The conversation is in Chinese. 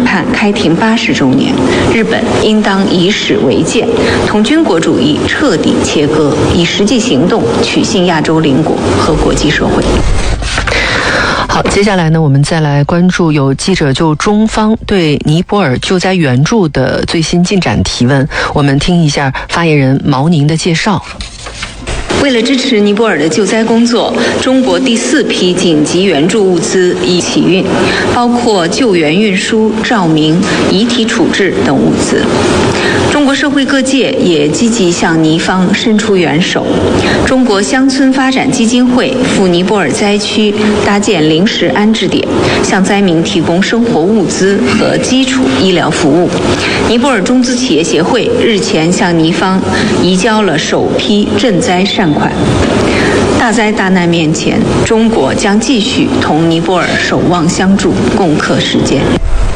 盼开庭80周年，日本应当以史为鉴，同军国主义彻底切割，以实际行动取信亚洲邻国和国际社会。 好，接下来呢，我们再来关注有记者就中方对尼泊尔救灾援助的最新进展提问，我们听一下发言人毛宁的介绍。 为了支持尼泊尔的救灾工作，中国第4批紧急援助物资已起运，包括救援运输、照明、遗体处置等物资。中国社会各界也积极向尼方伸出援手。中国乡村发展基金会赴尼泊尔灾区搭建临时安置点，向灾民提供生活物资和基础医疗服务。尼泊尔中资企业协会日前向尼方移交了首批赈灾善款。大灾大难面前，中国将继续同尼泊尔守望相助，共克时艰。